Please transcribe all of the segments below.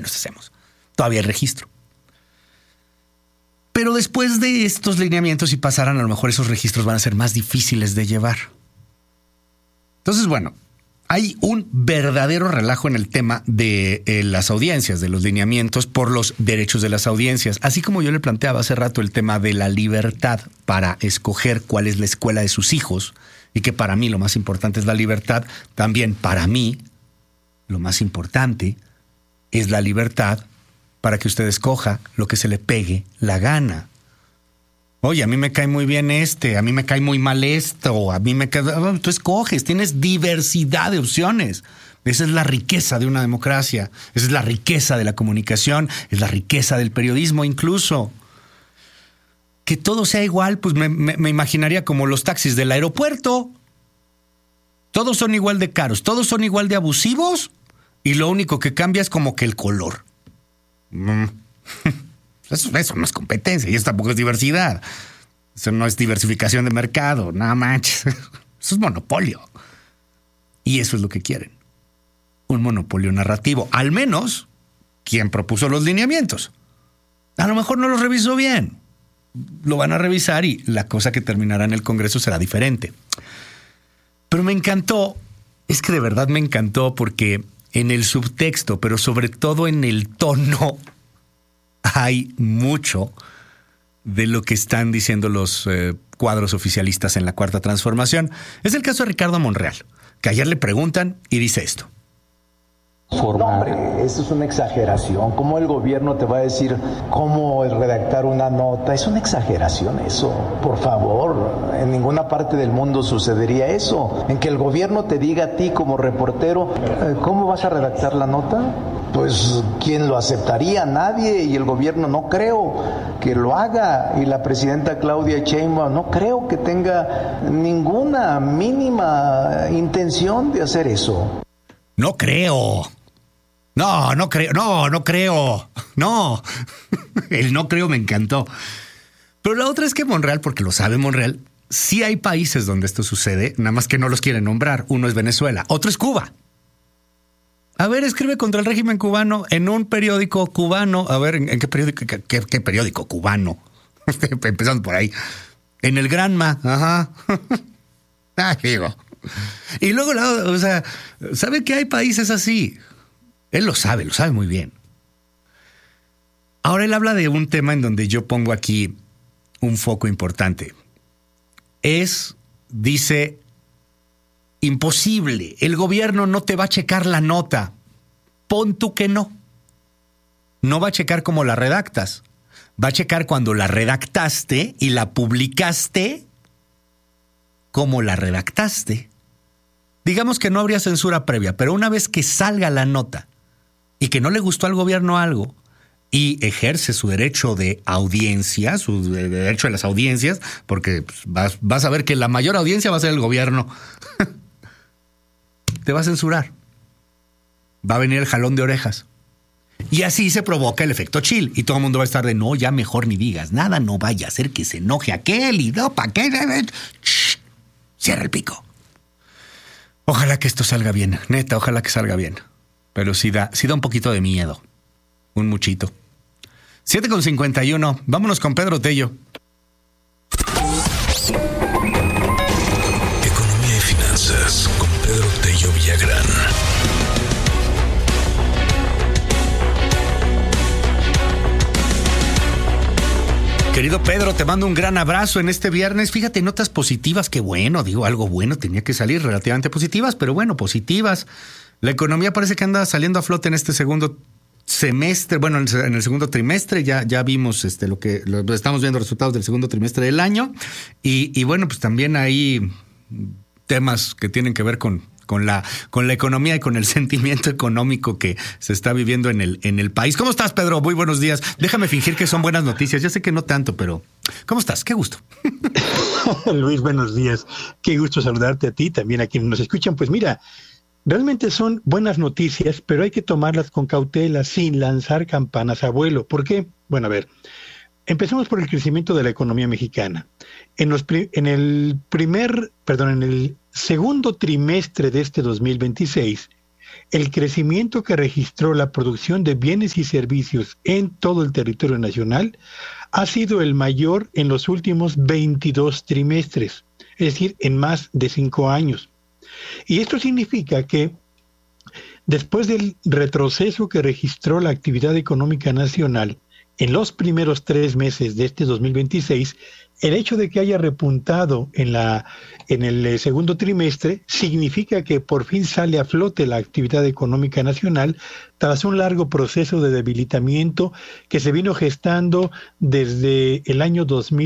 los hacemos. Todavía hay registro. Pero después de estos lineamientos, si pasaran, a lo mejor esos registros van a ser más difíciles de llevar. Entonces, bueno, hay un verdadero relajo en el tema de las audiencias, de los lineamientos por los derechos de las audiencias. Así como yo le planteaba hace rato el tema de la libertad para escoger cuál es la escuela de sus hijos, y que para mí lo más importante es la libertad, también para mí lo más importante es la libertad para que usted escoja lo que se le pegue la gana. Oye, a mí me cae muy bien a mí me cae muy mal esto, a mí me cae... Tú escoges, tienes diversidad de opciones. Esa es la riqueza de una democracia, esa es la riqueza de la comunicación, es la riqueza del periodismo incluso. Que todo sea igual, pues me imaginaría como los taxis del aeropuerto. Todos son igual de caros, todos son igual de abusivos y lo único que cambia es como que el color. Eso no es competencia y eso tampoco es diversidad. Eso no es diversificación de mercado, nada manches. Eso es monopolio. Y eso es lo que quieren. Un monopolio narrativo. Al menos quien propuso los lineamientos. A lo mejor no los revisó bien. Lo van a revisar y la cosa que terminará en el Congreso será diferente. Pero me encantó, es que de verdad me encantó porque en el subtexto, pero sobre todo en el tono, hay mucho de lo que están diciendo los cuadros oficialistas en la Cuarta Transformación. Es el caso de Ricardo Monreal, que ayer le preguntan y dice esto. No, hombre, eso es una exageración. ¿Cómo el gobierno te va a decir cómo redactar una nota? Es una exageración eso. Por favor, en ninguna parte del mundo sucedería eso. En que el gobierno te diga a ti como reportero, ¿cómo vas a redactar la nota? Pues, ¿quién lo aceptaría? Nadie. Y el gobierno no creo que lo haga. Y la presidenta Claudia Sheinbaum no creo que tenga ninguna mínima intención de hacer eso. No creo. No creo. No. El no creo me encantó. Pero la otra es que Monreal, porque lo sabe Monreal, sí hay países donde esto sucede, nada más que no los quieren nombrar. Uno es Venezuela, otro es Cuba. A ver, escribe contra el régimen cubano en un periódico cubano. A ver, ¿en qué periódico? ¿Qué periódico cubano? Empezando por ahí. En el Granma, ajá. Digo. Y luego, o sea, ¿sabe que hay países así? Él lo sabe muy bien. Ahora él habla de un tema en donde yo pongo aquí un foco importante. Dice, imposible, el gobierno no te va a checar la nota. Pon tú que no. No va a checar cómo la redactas. Va a checar cuando la redactaste y la publicaste, cómo la redactaste. Digamos que no habría censura previa, pero una vez que salga la nota y que no le gustó al gobierno algo y ejerce su derecho de audiencia, su derecho a las audiencias, porque vas a ver que la mayor audiencia va a ser el gobierno, te va a censurar. Va a venir el jalón de orejas. Y así se provoca el efecto chill. Y todo el mundo va a estar de, no, ya mejor ni digas nada, no vaya a hacer que se enoje aquel y no, ¿para qué? Shh, cierra el pico. Ojalá que esto salga bien, neta, ojalá que salga bien. Pero sí da un poquito de miedo. Un muchito. 7:51. Vámonos con Pedro Tello. Economía y finanzas con Pedro Tello Villagrán. Querido Pedro, te mando un gran abrazo en este viernes. Fíjate, notas positivas, qué bueno, digo, algo bueno tenía que salir, relativamente positivas, pero bueno, positivas. La economía parece que anda saliendo a flote en este segundo semestre, bueno, en el segundo trimestre, ya vimos estamos viendo resultados del segundo trimestre del año, y bueno, pues también hay temas que tienen que ver con la economía y con el sentimiento económico que se está viviendo en el país. ¿Cómo estás, Pedro? Muy buenos días. Déjame fingir que son buenas noticias. Ya sé que no tanto, pero ¿cómo estás? Qué gusto. Luis, buenos días. Qué gusto saludarte a ti, también a quienes nos escuchan. Pues mira, realmente son buenas noticias, pero hay que tomarlas con cautela, sin lanzar campanas a vuelo. ¿Por qué? Bueno, a ver, empecemos por el crecimiento de la economía mexicana. En el segundo trimestre de este 2026, el crecimiento que registró la producción de bienes y servicios en todo el territorio nacional ha sido el mayor en los últimos 22 trimestres, es decir, en más de 5 años. Y esto significa que después del retroceso que registró la actividad económica nacional en los primeros 3 meses de este 2026, el hecho de que haya repuntado en el segundo trimestre significa que por fin sale a flote la actividad económica nacional tras un largo proceso de debilitamiento que se vino gestando desde el año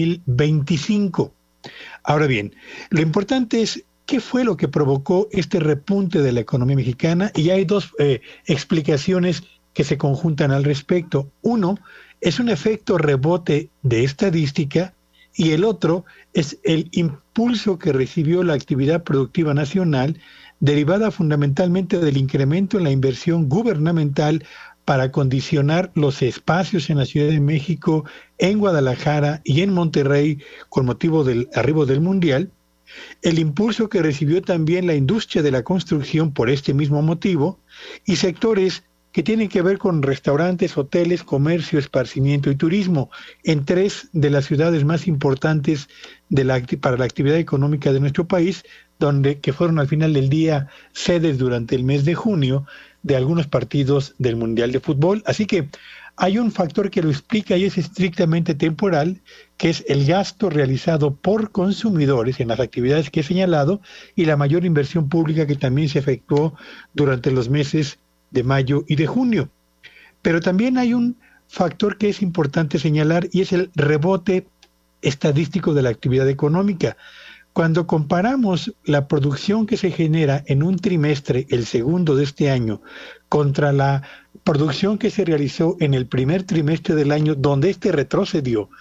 2025. Ahora bien, lo importante es qué fue lo que provocó este repunte de la economía mexicana, y hay dos explicaciones que se conjuntan al respecto. Uno es un efecto rebote de estadística y el otro es el impulso que recibió la actividad productiva nacional, derivada fundamentalmente del incremento en la inversión gubernamental para acondicionar los espacios en la Ciudad de México, en Guadalajara y en Monterrey con motivo del arribo del Mundial, el impulso que recibió también la industria de la construcción por este mismo motivo, y sectores que tienen que ver con restaurantes, hoteles, comercio, esparcimiento y turismo, en 3 de las ciudades más importantes para la actividad económica de nuestro país, que fueron al final del día sedes durante el mes de junio de algunos partidos del Mundial de Fútbol. Así que hay un factor que lo explica y es estrictamente temporal, que es el gasto realizado por consumidores en las actividades que he señalado y la mayor inversión pública que también se efectuó durante los meses de mayo y de junio. Pero también hay un factor que es importante señalar y es el rebote estadístico de la actividad económica. Cuando comparamos la producción que se genera en un trimestre, el segundo de este año, contra la producción que se realizó en el primer trimestre del año, donde retrocedió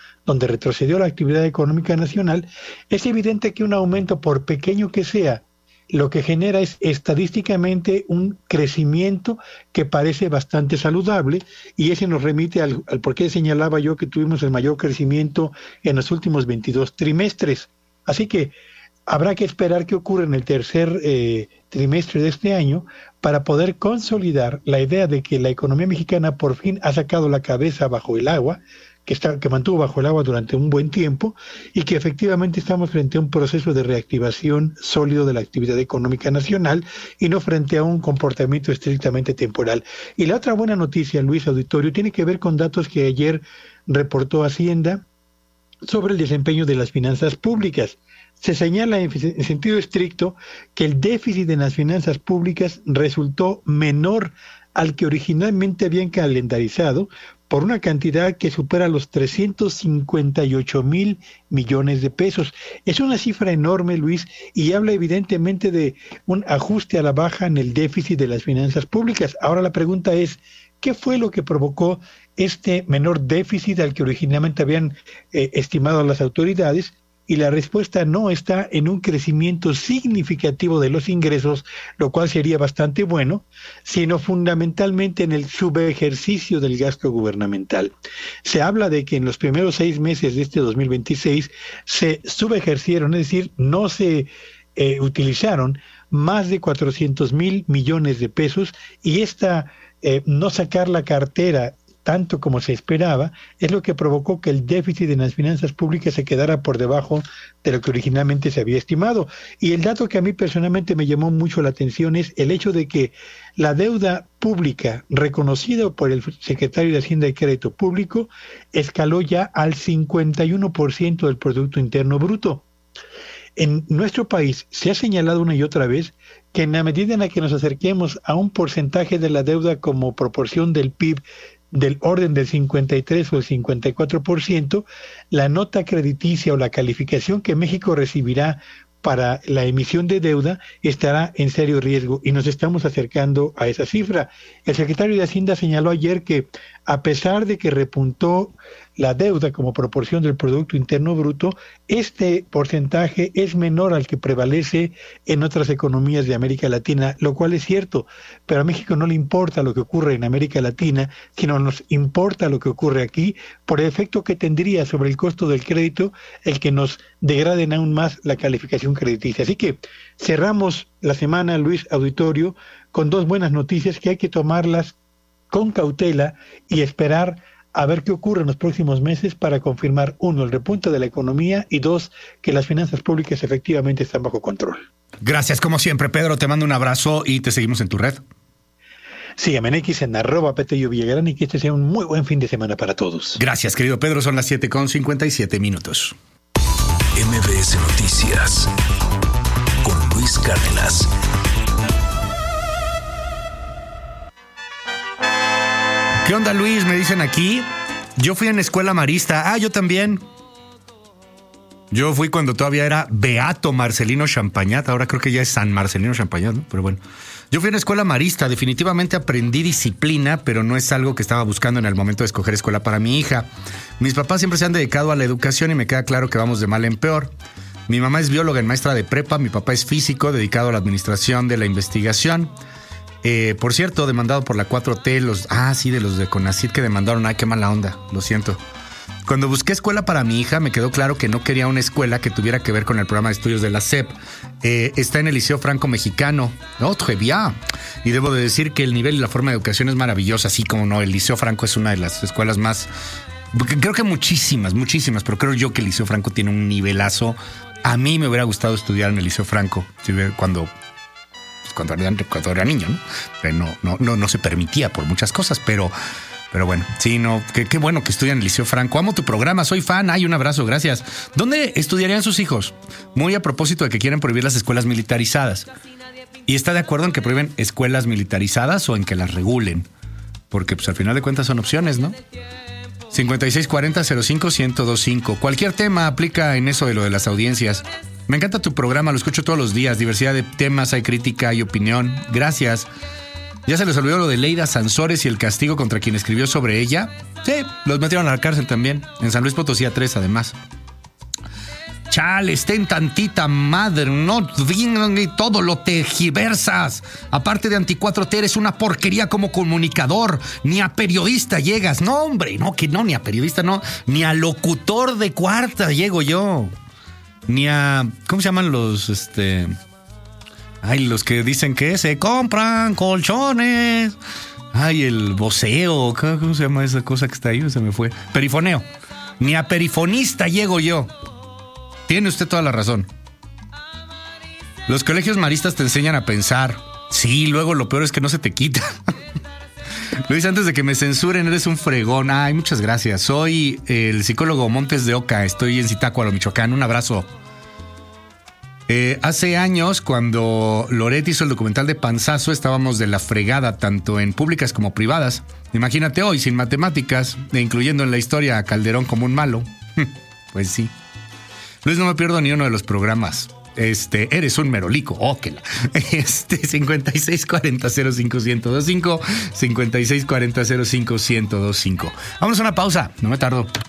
la actividad económica nacional, es evidente que un aumento, por pequeño que sea, lo que genera es estadísticamente un crecimiento que parece bastante saludable, y ese nos remite al por qué señalaba yo que tuvimos el mayor crecimiento en los últimos 22 trimestres. Así que habrá que esperar qué ocurre en el tercer trimestre de este año para poder consolidar la idea de que la economía mexicana por fin ha sacado la cabeza bajo el agua, que mantuvo bajo el agua durante un buen tiempo, y que efectivamente estamos frente a un proceso de reactivación sólido de la actividad económica nacional y no frente a un comportamiento estrictamente temporal. Y la otra buena noticia, Luis Auditorio, tiene que ver con datos que ayer reportó Hacienda sobre el desempeño de las finanzas públicas. Se señala en sentido estricto que el déficit en las finanzas públicas resultó menor al que originalmente habían calendarizado, por una cantidad que supera los 358,000 millones de pesos. Es una cifra enorme, Luis, y habla evidentemente de un ajuste a la baja en el déficit de las finanzas públicas. Ahora la pregunta es, ¿qué fue lo que provocó este menor déficit al que originalmente habían estimado las autoridades? Y la respuesta no está en un crecimiento significativo de los ingresos, lo cual sería bastante bueno, sino fundamentalmente en el subejercicio del gasto gubernamental. Se habla de que en los primeros 6 meses de este 2026 se subejercieron, es decir, no se utilizaron más de 400,000 millones de pesos, y no sacar la cartera tanto como se esperaba, es lo que provocó que el déficit en las finanzas públicas se quedara por debajo de lo que originalmente se había estimado. Y el dato que a mí personalmente me llamó mucho la atención es el hecho de que la deuda pública, reconocida por el secretario de Hacienda y Crédito Público, escaló ya al 51% del Producto Interno Bruto. En nuestro país se ha señalado una y otra vez que en la medida en la que nos acerquemos a un porcentaje de la deuda como proporción del PIB del orden del 53 o el 54%, la nota crediticia o la calificación que México recibirá para la emisión de deuda estará en serio riesgo, y nos estamos acercando a esa cifra. El secretario de Hacienda señaló ayer que a pesar de que repuntó la deuda como proporción del Producto Interno Bruto, este porcentaje es menor al que prevalece en otras economías de América Latina, lo cual es cierto, pero a México no le importa lo que ocurre en América Latina, sino nos importa lo que ocurre aquí por el efecto que tendría sobre el costo del crédito el que nos degraden aún más la calificación crediticia. Así que cerramos la semana, Luis, auditorio, con dos buenas noticias que hay que tomarlas con cautela y esperar a ver qué ocurre en los próximos meses para confirmar, uno, el repunte de la economía y dos, que las finanzas públicas efectivamente están bajo control. Gracias, como siempre, Pedro. Te mando un abrazo y te seguimos en tu red. Sígueme en X en @Petello Villagrán y que este sea un muy buen fin de semana para todos. Gracias, querido Pedro. Son las 7:57. MBS Noticias con Luis Cárdenas. ¿Qué onda, Luis? Me dicen aquí. Yo fui en escuela marista. Yo también. Yo fui cuando todavía era Beato Marcelino Champagnat. Ahora creo que ya es San Marcelino Champagnat, ¿no? Pero bueno. Yo fui en escuela marista. Definitivamente aprendí disciplina, pero no es algo que estaba buscando en el momento de escoger escuela para mi hija. Mis papás siempre se han dedicado a la educación y me queda claro que vamos de mal en peor. Mi mamá es bióloga y maestra de prepa. Mi papá es físico, dedicado a la administración de la investigación. Por cierto, demandado por la 4T, de los de CONACYT que demandaron. Qué mala onda, lo siento. Cuando busqué escuela para mi hija, me quedó claro que no quería una escuela que tuviera que ver con el programa de estudios de la SEP. Está en el Liceo Franco Mexicano. Très bien. Y debo de decir que el nivel y la forma de educación es maravillosa, así como no. El Liceo Franco es una de las escuelas más... Creo que muchísimas, pero creo yo que el Liceo Franco tiene un nivelazo. A mí me hubiera gustado estudiar en el Liceo Franco cuando era niño, ¿no? Pero no se permitía por muchas cosas, pero bueno, sí, no, qué bueno que estudian en el Liceo Franco. Amo tu programa, soy fan. Un abrazo, gracias. ¿Dónde estudiarían sus hijos? Muy a propósito de que quieren prohibir las escuelas militarizadas. ¿Y está de acuerdo en que prohíben escuelas militarizadas o en que las regulen? Porque pues al final de cuentas son opciones, ¿no? 5640-05-1025. Cualquier tema aplica en eso de lo de las audiencias. Me encanta tu programa, lo escucho todos los días. Diversidad de temas, hay crítica, hay opinión. Gracias. ¿Ya se les olvidó lo de Leida Sansores y el castigo contra quien escribió sobre ella? Sí, los metieron a la cárcel también. En San Luis Potosí a 3, además. Chale, estén tantita madre, no digan todo lo tejiversas. Aparte de anti-4T, eres una porquería como comunicador. Ni a periodista llegas. No, hombre, ni a periodista, no. Ni a locutor de cuarta llego yo. Ni a... ¿Cómo se llaman los, los que dicen que se compran colchones? El voceo. ¿Cómo se llama esa cosa que está ahí? Se me fue. Perifoneo. Ni a perifonista llego yo. Tiene usted toda la razón. Los colegios maristas te enseñan a pensar. Sí, luego lo peor es que no se te quita. Luis, antes de que me censuren, eres un fregón. Muchas gracias. Soy el psicólogo Montes de Oca. Estoy en Zitácuaro, Michoacán. Un abrazo. Hace años, cuando Loret hizo el documental de Panzazo, estábamos de la fregada, tanto en públicas como privadas. Imagínate hoy, sin matemáticas, e incluyendo en la historia a Calderón como un malo. Pues sí. Luis, no me pierdo ni uno de los programas. Eres un merolico. Óquela. 5640-05-1025. 5640-05-1025. Vámonos a una pausa. No me tardo.